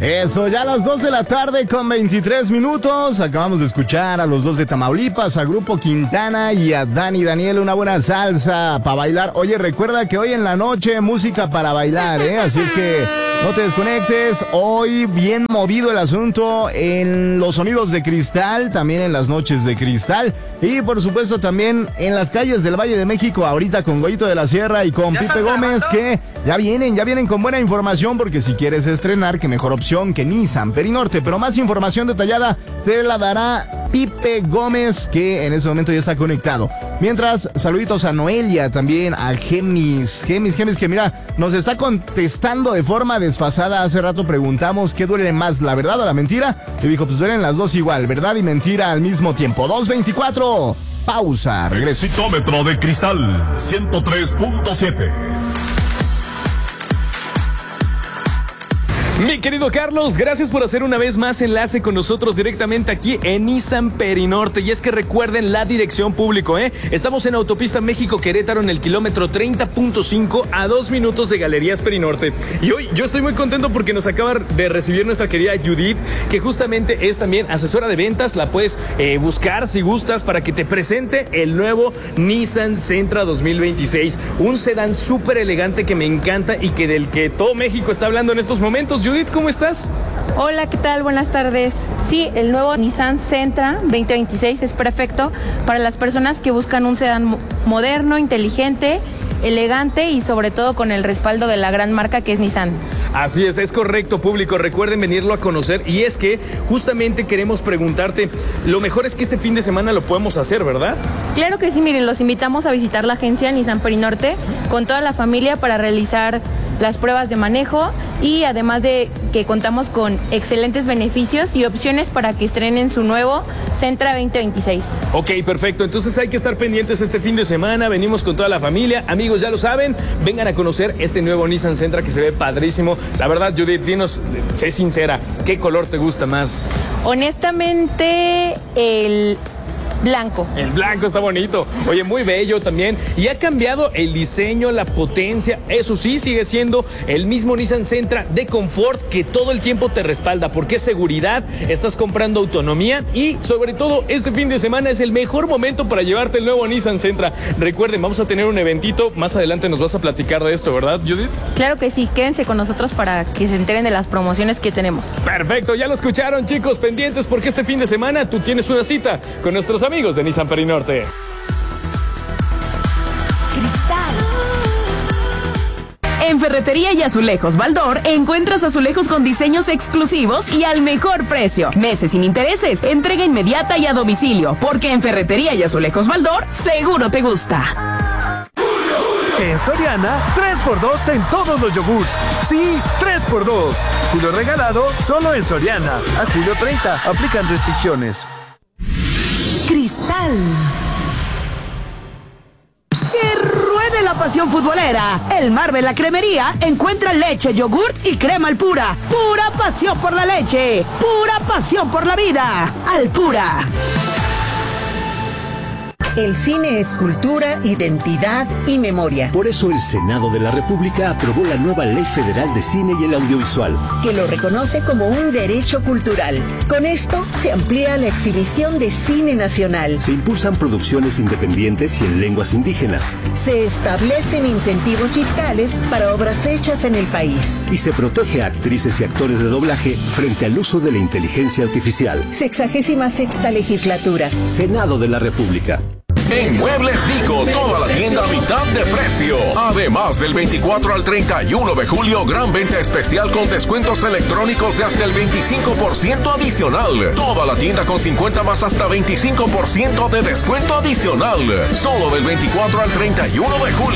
Eso, ya a las 2 de la tarde con 23 minutos. Acabamos de escuchar a los dos de Tamaulipas, a Grupo Quintana y a Dani Daniel, una buena salsa para bailar. Oye, recuerda que hoy en la noche música para bailar, así es que no te desconectes. Hoy bien movido el asunto en los sonidos de Cristal, también en las noches de Cristal y por supuesto también en las calles del Valle de México, ahorita con Goyito de la Sierra y con Pipe Gómez, que ya vienen con buena información, porque si quieres estrenar, qué mejor opción que Nissan Perinorte. Pero más información detallada te la dará Pipe Gómez, que en este momento ya está conectado. Mientras, saluditos a Noelia, también a Gemis, que mira, nos está contestando de forma desfasada. Hace rato preguntamos qué duele más, la verdad o la mentira, y dijo, pues duelen las dos igual, verdad y mentira al mismo tiempo. 2:24, pausa, regreso. Excitómetro de Cristal 103.7. Mi querido Carlos, gracias por hacer una vez más enlace con nosotros directamente aquí en Nissan Perinorte. Y es que recuerden la dirección público, Estamos en Autopista México-Querétaro en el kilómetro 30.5 a 2 minutos de Galerías Perinorte. Y hoy yo estoy muy contento porque nos acaba de recibir nuestra querida Judith, que justamente es también asesora de ventas. La puedes buscar si gustas para que te presente el nuevo Nissan Sentra 2026. Un sedán súper elegante que me encanta y que del que todo México está hablando en estos momentos. Judith, ¿cómo estás? Hola, ¿qué tal? Buenas tardes. Sí, el nuevo Nissan Sentra 2026 es perfecto para las personas que buscan un sedán moderno, inteligente, elegante y sobre todo con el respaldo de la gran marca que es Nissan. Así es correcto, público. Recuerden venirlo a conocer. Y es que justamente queremos preguntarte, lo mejor es que este fin de semana lo podemos hacer, ¿verdad? Claro que sí, miren, los invitamos a visitar la agencia Nissan Perinorte con toda la familia para realizar las pruebas de manejo y además de que contamos con excelentes beneficios y opciones para que estrenen su nuevo Sentra 2026. Ok, perfecto. Entonces hay que estar pendientes este fin de semana. Venimos con toda la familia. Amigos, ya lo saben, vengan a conocer este nuevo Nissan Sentra que se ve padrísimo. La verdad, Judith, dinos, sé sincera, ¿qué color te gusta más? Honestamente, el blanco. El blanco está bonito. Oye, muy bello también. Y ha cambiado el diseño, la potencia. Eso sí, sigue siendo el mismo Nissan Sentra de confort que todo el tiempo te respalda, porque es seguridad, estás comprando autonomía y sobre todo este fin de semana es el mejor momento para llevarte el nuevo Nissan Sentra. Recuerden, vamos a tener un eventito. Más adelante nos vas a platicar de esto, ¿verdad, Judith? Claro que sí. Quédense con nosotros para que se enteren de las promociones que tenemos. Perfecto, ya lo escucharon, chicos, pendientes porque este fin de semana tú tienes una cita con nuestros amigos de Nissan Perinorte. En Ferretería y Azulejos Baldor encuentras azulejos con diseños exclusivos y al mejor precio. Meses sin intereses, entrega inmediata y a domicilio, porque en Ferretería y Azulejos Baldor seguro te gusta. En Soriana, 3x2 en todos los yogurts. Sí, 3x2. Julio regalado solo en Soriana. A julio 30, aplican restricciones. Cristal. ¡Que ruede la pasión futbolera! El Marvel La Cremería encuentra leche, yogurt y crema Alpura. Pura pasión por la leche. Pura pasión por la vida. Alpura. El cine es cultura, identidad y memoria. Por eso el Senado de la República aprobó la nueva Ley Federal de Cine y el Audiovisual, que lo reconoce como un derecho cultural. Con esto se amplía la exhibición de cine nacional. Se impulsan producciones independientes y en lenguas indígenas. Se establecen incentivos fiscales para obras hechas en el país. Y se protege a actrices y actores de doblaje frente al uso de la inteligencia artificial. 66ª legislatura. Senado de la República. En Muebles Dico, toda la tienda a mitad de precio. Además, del 24 al 31 de julio, gran venta especial con descuentos electrónicos de hasta el 25% adicional. Toda la tienda con 50 más hasta 25% de descuento adicional. Solo del 24 al 31 de julio.